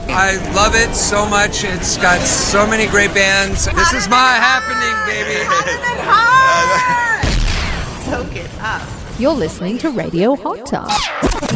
I love it so much. It's got so many great bands. This is my happening, baby. Soak it up. You're listening to Radio Hot Tub.